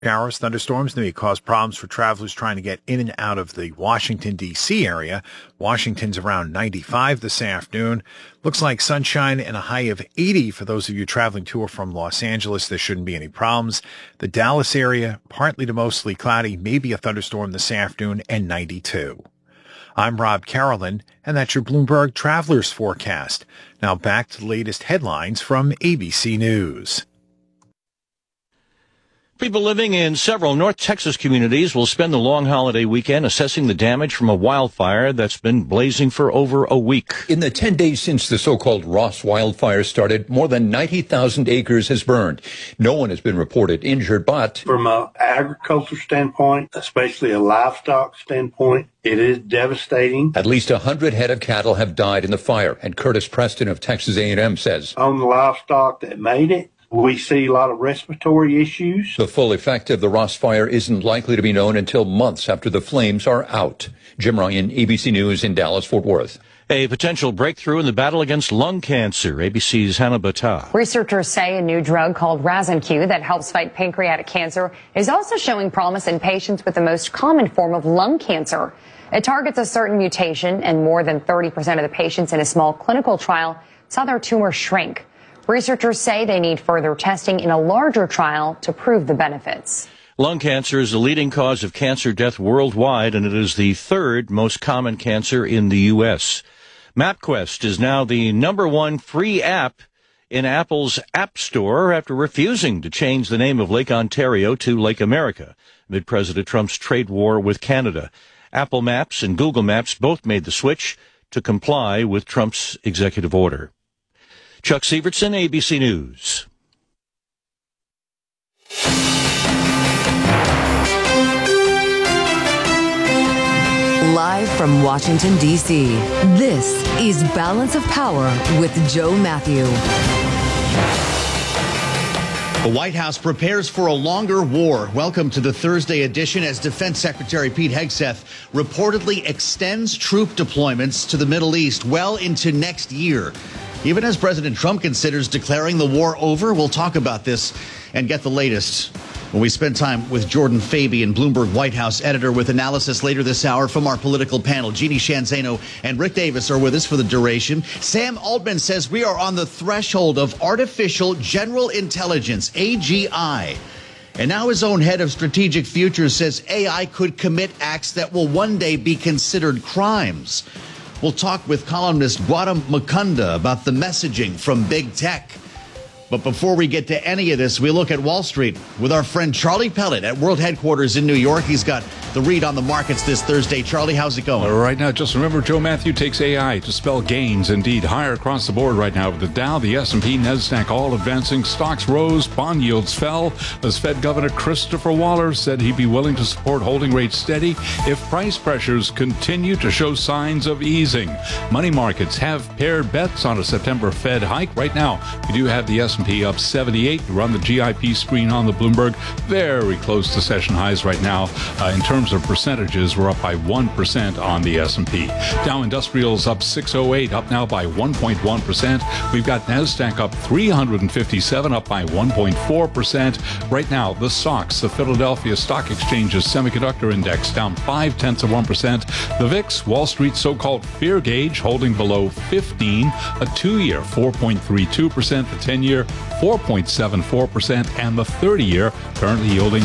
Showers, thunderstorms may cause problems for travelers trying to get in and out of the Washington, D.C. area. Washington's around 95 this afternoon. Looks like sunshine and a high of 80 for those of you traveling to or from Los Angeles. There shouldn't be any problems. The Dallas area, partly to mostly cloudy, maybe a thunderstorm this afternoon, and 92. I'm Rob Carolyn, and that's your Bloomberg Travelers Forecast. Now back to the latest headlines from ABC News. People living in several North Texas communities will spend the long holiday weekend assessing the damage from a wildfire that's been blazing for over a week. In the 10 days since the so-called Ross wildfire started, more than 90,000 acres has burned. No one has been reported injured, but from an agriculture standpoint, especially a livestock standpoint, it is devastating. At least 100 head of cattle have died in the fire, and Curtis Preston of Texas A&M says, on the livestock that made it, we see a lot of respiratory issues. The full effect of the Ross fire isn't likely to be known until months after the flames are out. Jim Ryan, ABC News in Dallas-Fort Worth. A potential breakthrough in the battle against lung cancer. ABC's Hannah Battah. Researchers say a new drug called Razanq that helps fight pancreatic cancer is also showing promise in patients with the most common form of lung cancer. It targets a certain mutation, and more than 30% of the patients in a small clinical trial saw their tumor shrink. Researchers say they need further testing in a larger trial to prove the benefits. Lung cancer is the leading cause of cancer death worldwide, and it is the third most common cancer in the U.S. MapQuest is now the #1 free app in Apple's App Store after refusing to change the name of Lake Ontario to Lake America amid President Trump's trade war with Canada. Apple Maps and Google Maps both made the switch to comply with Trump's executive order. Chuck Sievertson, ABC News. Live from Washington, D.C., this is Balance of Power with Joe Matthew. The White House prepares for a longer war. Welcome to the Thursday edition as Defense Secretary Pete Hegseth reportedly extends troop deployments to the Middle East well into next year. Even as President Trump considers declaring the war over, we'll talk about this and get the latest when we spend time with Jordan Fabian, Bloomberg White House editor, with analysis later this hour from our political panel. Jeannie Shanzano and Rick Davis are with us for the duration. Sam Altman says we are on the threshold of artificial general intelligence, AGI. And now his own head of strategic futures says AI could commit acts that will one day be considered crimes. We'll talk with columnist Gautam Mukunda about the messaging from big tech. But before we get to any of this, we look at Wall Street with our friend Charlie Pellet at World Headquarters in New York. He's got the read on the markets this Thursday. Charlie, how's it going? Right now, just remember, Joe Matthew takes AI to spell gains. Indeed, higher across the board right now. With the Dow, the S&P, NASDAQ all advancing. Stocks rose, bond yields fell. As Fed Governor Christopher Waller said he'd be willing to support holding rates steady if price pressures continue to show signs of easing. Money markets have paired bets on a September Fed hike. Right now, we do have the S&P up 78. Run the GIP screen on the Bloomberg. Very close to session highs right now. In terms of percentages, we're up by 1% on the S&P. Dow Industrials up 608, up now by 1.1%. We've got NASDAQ up 357, up by 1.4%. Right now, the SOX, the Philadelphia Stock Exchange's semiconductor index, down 0.5%. The VIX, Wall Street's so-called fear gauge, holding below 15. A 2-year, 4.32%. The 10-year, 4.74%, and the 30-year currently yielding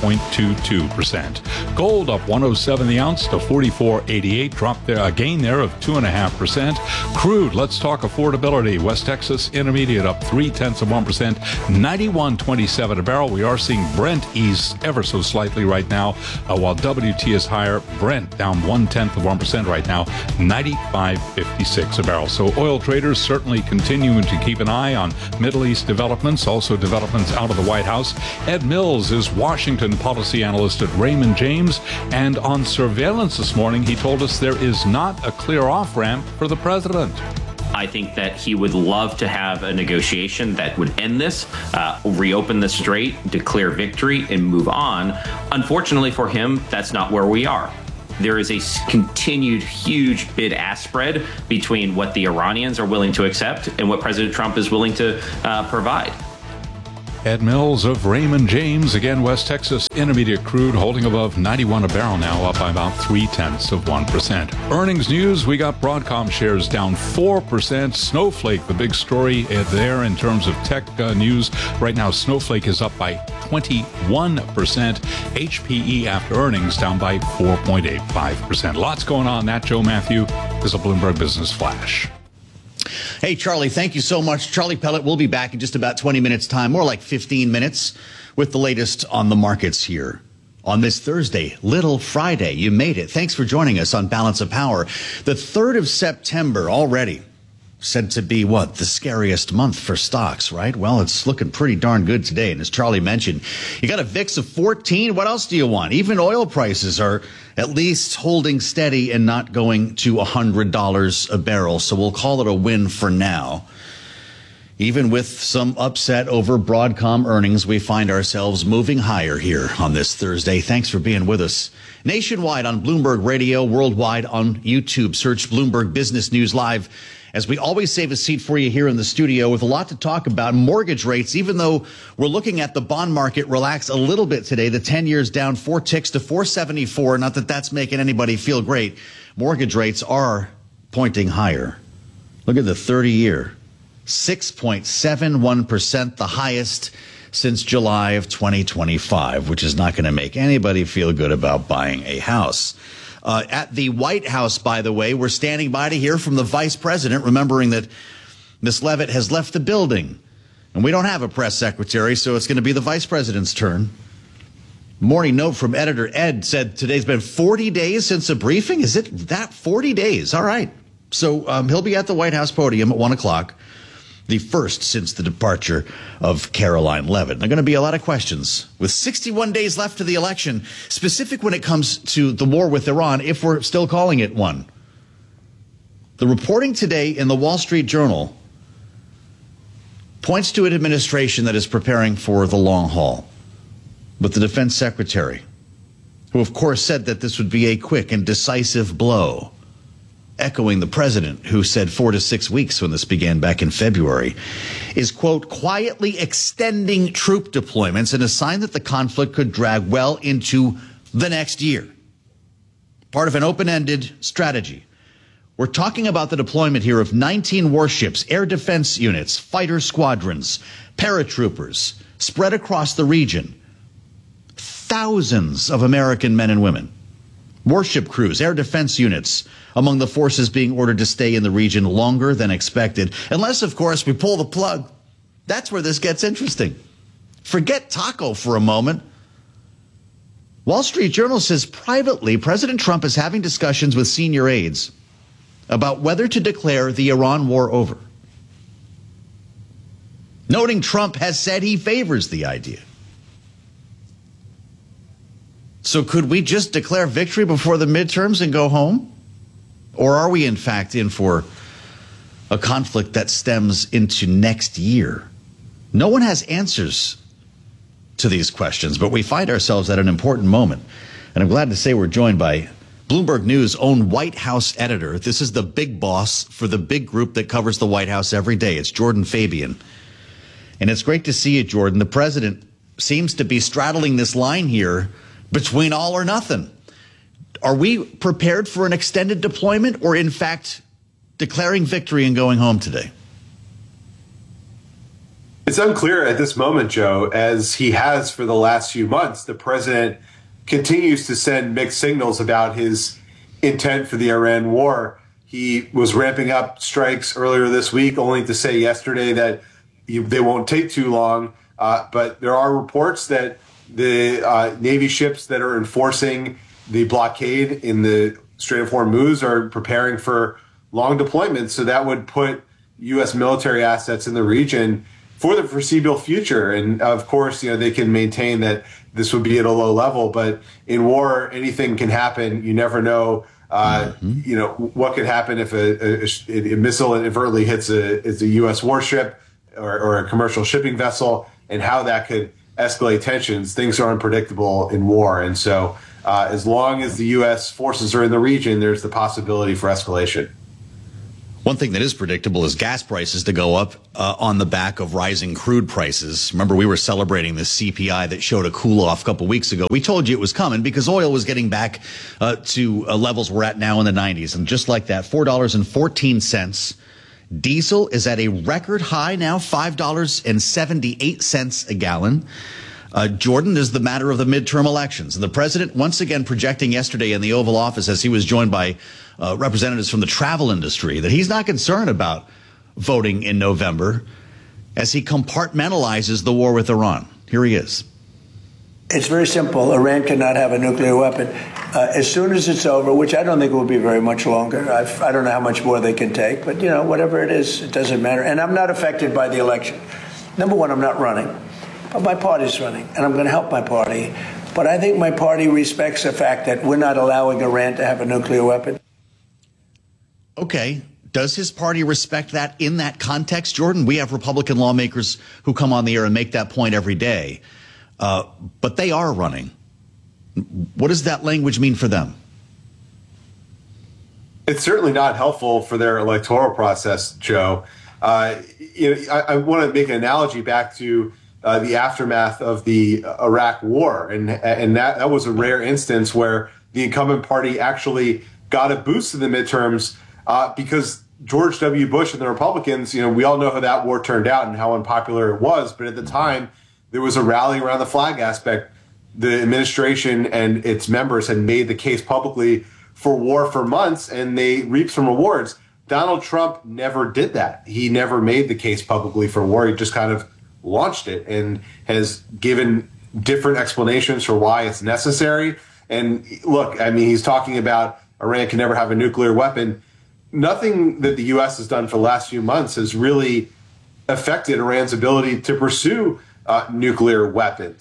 5.22%. Gold up 107 the ounce to 44.88, drop there, a gain there of 2.5%. Crude, let's talk affordability. West Texas Intermediate up 0.3%, 91.27 a barrel. We are seeing Brent ease ever so slightly right now, while WT is higher. Brent down 0.1% right now, 95.56 a barrel. So oil traders certainly continuing to keep an eye on Middle East developments, also developments out of the White House. Ed Mills is Washington policy analyst at Raymond James, and on surveillance this morning, he told us there is not a clear off-ramp for the president. I think that he would love to have a negotiation that would end this, reopen the strait, declare victory, and move on. Unfortunately for him, that's not where we are. There is a continued huge bid-ask spread between what the Iranians are willing to accept and what President Trump is willing to provide. Ed Mills of Raymond James, again, West Texas Intermediate crude holding above 91 a barrel now, up by about 0.3%. Earnings news, we got Broadcom shares down 4%. Snowflake, the big story there in terms of tech news. Right now, Snowflake is up by 21%. HPE after earnings down by 4.85%. Lots going on. That, Joe Matthew, is a Bloomberg Business Flash. Hey, Charlie, thank you so much. Charlie Pellet will be back in just about 20 minutes' time, more like 15 minutes, with the latest on the markets here on this Thursday, Little Friday. You made it. Thanks for joining us on Balance of Power. The 3rd of September already said to be what? The scariest month for stocks, right? Well, it's looking pretty darn good today. And as Charlie mentioned, you got a VIX of 14. What else do you want? Even oil prices are at least holding steady and not going to $100 a barrel. So we'll call it a win for now. Even with some upset over Broadcom earnings, we find ourselves moving higher here on this Thursday. Thanks for being with us. Nationwide on Bloomberg Radio, worldwide on YouTube. Search Bloomberg Business News Live. As we always save a seat for you here in the studio with a lot to talk about. Mortgage rates, even though we're looking at the bond market relax a little bit today, the 10 years down 4 ticks to 474. Not that that's making anybody feel great. Mortgage rates are pointing higher. Look at the 30-year, 6.71%, the highest since July of 2025, which is not going to make anybody feel good about buying a house. At the White House, by the way, we're standing by to hear from the vice president, remembering that Ms. Leavitt has left the building. And we don't have a press secretary, so it's going to be the vice president's turn. Morning note from editor Ed said today's been 40 days since a briefing. Is it that 40 days? All right. So he'll be at the White House podium at 1 o'clock. The first since the departure of Caroline Leavitt. There are going to be a lot of questions. With 61 days left to the election, specific when it comes to the war with Iran, if we're still calling it one. The reporting today in the Wall Street Journal points to an administration that is preparing for the long haul, with the defense secretary, who of course said that this would be a quick and decisive blow, echoing the president, who said 4 to 6 weeks when this began back in February, is, quote, quietly extending troop deployments and a sign that the conflict could drag well into the next year. Part of an open-ended strategy. We're talking about the deployment here of 19 warships, air defense units, fighter squadrons, paratroopers spread across the region. Thousands of American men and women. Warship crews, air defense units, among the forces being ordered to stay in the region longer than expected. Unless, of course, we pull the plug. That's where this gets interesting. Forget Taco for a moment. Wall Street Journal says privately, President Trump is having discussions with senior aides about whether to declare the Iran war over, noting Trump has said he favors the idea. So could we just declare victory before the midterms and go home? Or are we, in fact, in for a conflict that stems into next year? No one has answers to these questions, but we find ourselves at an important moment. And I'm glad to say we're joined by Bloomberg News' own White House editor. This is the big boss for the big group that covers the White House every day. It's Jordan Fabian. And it's great to see you, Jordan. The president seems to be straddling this line here between all or nothing. Are we prepared for an extended deployment or, in fact, declaring victory and going home today? It's unclear at this moment, Joe, as he has for the last few months. The president continues to send mixed signals about his intent for the Iran war. He was ramping up strikes earlier this week, only to say yesterday that they won't take too long. But there are reports that the Navy ships that are enforcing the blockade in the Strait of Hormuz are preparing for long deployments. So that would put U.S. military assets in the region for the foreseeable future. And of course, they can maintain that this would be at a low level, but in war, anything can happen. You never know, what could happen if a missile inadvertently hits a U.S. warship or a commercial shipping vessel, and how that could escalate tensions. Things are unpredictable in war. And so as long as the U.S. forces are in the region, there's the possibility for escalation. One thing that is predictable is gas prices to go up on the back of rising crude prices. Remember, we were celebrating this CPI that showed a cool-off a couple weeks ago. We told you it was coming because oil was getting back to levels we're at now in the 90s. And just like that, $4.14. Diesel is at a record high now, $5.78 a gallon. Jordan, is the matter of the midterm elections. And the president once again projecting yesterday in the Oval Office as he was joined by representatives from the travel industry that he's not concerned about voting in November as he compartmentalizes the war with Iran. Here he is. It's very simple. Iran cannot have a nuclear weapon. As soon as it's over, which I don't think will be very much longer. I don't know how much more they can take, but, whatever it is, it doesn't matter. And I'm not affected by the election. Number one, I'm not running. But my party's running, and I'm going to help my party. But I think my party respects the fact that we're not allowing Iran to have a nuclear weapon. Okay. Does his party respect that in that context, Jordan? We have Republican lawmakers who come on the air and make that point every day. But they are running. What does that language mean for them? It's certainly not helpful for their electoral process, Joe. I want to make an analogy back to the aftermath of the Iraq War. And that was a rare instance where the incumbent party actually got a boost in the midterms because George W. Bush and the Republicans, we all know how that war turned out and how unpopular it was. But at the time, there was a rally around the flag aspect. The administration and its members had made the case publicly for war for months, and they reaped some rewards. Donald Trump never did that. He never made the case publicly for war. He just kind of launched it and has given different explanations for why it's necessary. And look, he's talking about Iran can never have a nuclear weapon. Nothing that the U.S. has done for the last few months has really affected Iran's ability to pursue nuclear weapons.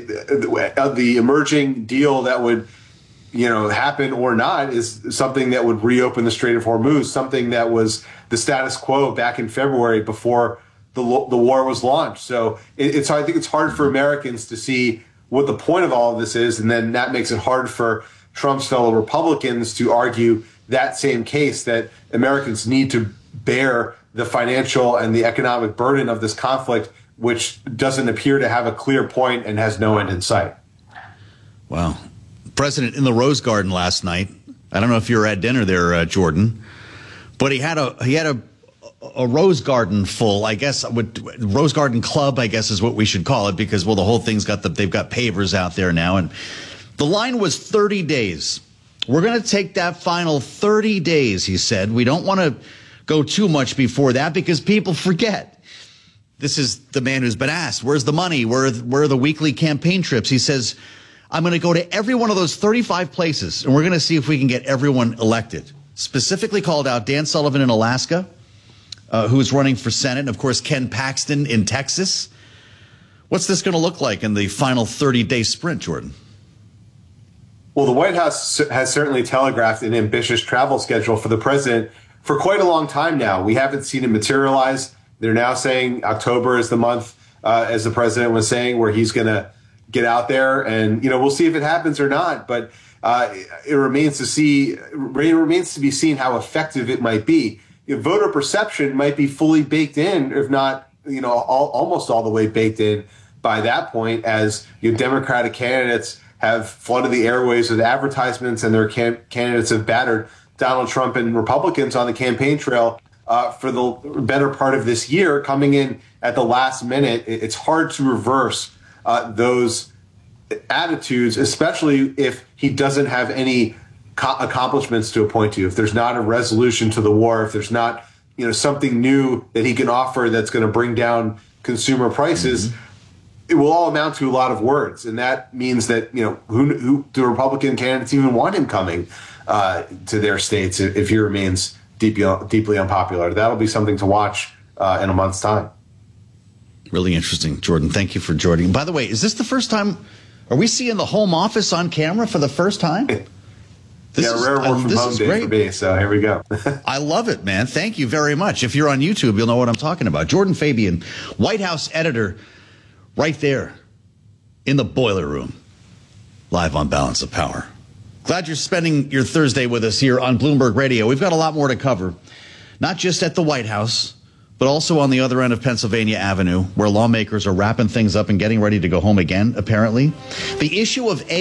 The emerging deal that would happen or not is something that would reopen the Strait of Hormuz, something that was the status quo back in February before the war was launched. So I think it's hard for Americans to see what the point of all of this is, and then that makes it hard for Trump's fellow Republicans to argue that same case that Americans need to bear the financial and the economic burden of this conflict, which doesn't appear to have a clear point and has no end in sight. Wow. President in the Rose Garden last night. I don't know if you were at dinner there, Jordan, but he had a Rose Garden full, I guess, Rose Garden Club, I guess is what we should call it, because, the whole thing's they've got pavers out there now. And the line was 30 days. We're going to take that final 30 days, he said. We don't want to go too much before that because people forget. This is the man who's been asked, where's the money? Where are the weekly campaign trips? He says, I'm going to go to every one of those 35 places, and we're going to see if we can get everyone elected. Specifically called out Dan Sullivan in Alaska, who's running for Senate, and, of course, Ken Paxton in Texas. What's this going to look like in the final 30-day sprint, Jordan? Well, the White House has certainly telegraphed an ambitious travel schedule for the president for quite a long time now. We haven't seen it materialize. They're now saying October is the month, as the president was saying, where he's going to get out there. And, we'll see if it happens or not. But it remains to be seen how effective it might be. Voter perception might be fully baked in, if not, almost all the way baked in by that point, as Democratic candidates have flooded the airwaves with advertisements and their candidates have battered Donald Trump and Republicans on the campaign trail for the better part of this year, coming in at the last minute. It's hard to reverse those attitudes, especially if he doesn't have any accomplishments to point to, if there's not a resolution to the war, if there's not something new that he can offer that's going to bring down consumer prices. Mm-hmm. It will all amount to a lot of words, and that means that who do Republican candidates even want him coming to their states if he remains deeply unpopular? That'll be something to watch in a month's time. Really interesting, Jordan. Thank you for joining. By the way, is this the first time? Are we seeing the Home Office on camera for the first time? Rare work from home day for me, so here we go. I love it, man. Thank you very much. If you're on YouTube, you'll know what I'm talking about. Jordan Fabian, White House editor, right there in the boiler room, live on Balance of Power. Glad you're spending your Thursday with us here on Bloomberg Radio. We've got a lot more to cover. not just at the White House, but also on the other end of Pennsylvania Avenue, where lawmakers are wrapping things up and getting ready to go home again, apparently. The issue of